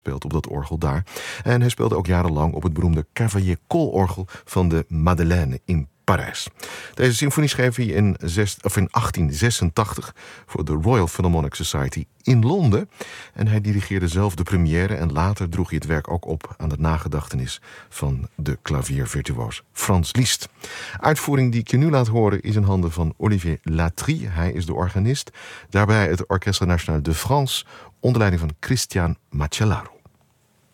speelt op dat orgel daar. En hij speelde ook jarenlang op het beroemde Cavaillé-Coll-orgel van de Madeleine in Parijs. Deze symfonie schreef hij in 1886 voor de Royal Philharmonic Society in Londen. En hij dirigeerde zelf de première en later droeg hij het werk ook op aan de nagedachtenis van de klaviervirtuoos Franz Liszt. Uitvoering die ik je nu laat horen is in handen van Olivier Latry. Hij is de organist. Daarbij het Orchestre National de France onder leiding van Christian Macellaro.